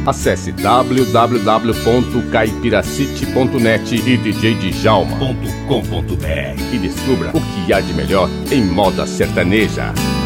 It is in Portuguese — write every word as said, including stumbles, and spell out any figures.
Acesse w w w ponto caipiracity ponto net e d j djalma ponto com ponto b r e descubra o que há de melhor em moda sertaneja.